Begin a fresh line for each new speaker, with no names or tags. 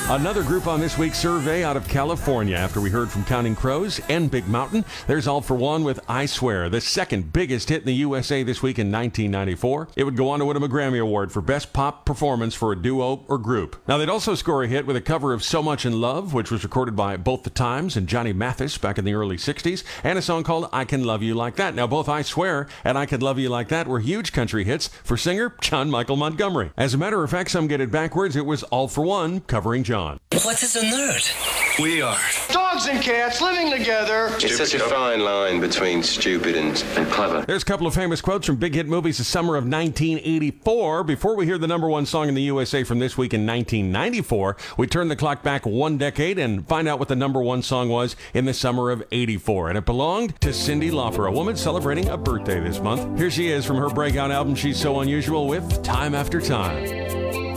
Another group on this week's survey out of California. After we heard from Counting Crows and Big Mountain, there's All for One with I Swear, the second biggest hit in the USA this week in 1994. It would go on to win a Grammy Award for Best Pop Performance for a Duo or Group. Now, they'd also score a hit with a cover of So Much in Love, which was recorded by both the Times and Johnny Mathis back in the early 60s, and a song called I Can Love You Like That. Now, both I Swear and I Can Love You Like That were huge country hits for singer John Michael Montgomery. As a matter of fact, some get it backwards. It was All for One covering John.
What is a nerd?
We are.
Dogs and cats living together.
It's such a fine line between stupid and clever.
There's a couple of famous quotes from big hit movies the summer of 1984. Before we hear the number one song in the USA from this week in 1994, we turn the clock back one decade and find out what the number one song was in the summer of 84. And it belonged to Cyndi Lauper, a woman celebrating a birthday this month. Here she is from her breakout album She's So Unusual with Time After Time.